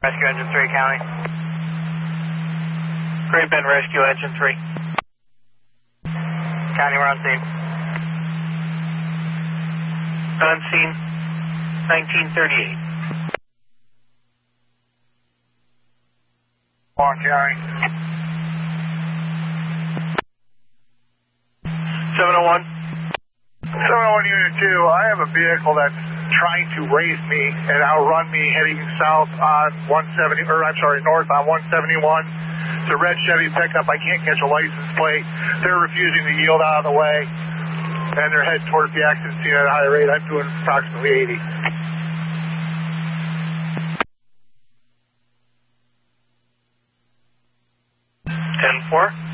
Rescue Engine 3, County. Great Bend Rescue Engine 3. County, we're on scene. On scene, 1938. On County. 701. 701 Unit 2, I have a vehicle that's trying to race me and outrun me heading south on 170, or I'm sorry, north on 171. It's a red Chevy pickup. I can't catch a license plate. They're refusing to yield out of the way, and they're heading towards the accident scene at a high rate. I'm doing approximately 80. 10-4.